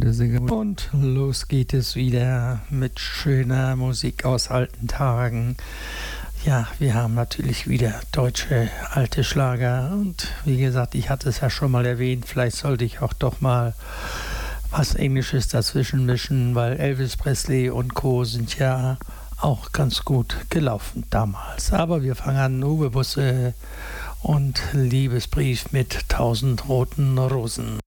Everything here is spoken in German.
Und los geht es wieder mit schöner Musik aus alten Tagen. Ja, wir haben natürlich wieder deutsche alte Schlager und wie gesagt, ich hatte es ja schon mal erwähnt, vielleicht sollte ich auch doch mal was Englisches dazwischen mischen, weil Elvis Presley und Co. sind ja auch ganz gut gelaufen damals. Aber wir fangen an, Uwe Busse und Liebesbrief mit 1000 roten Rosen.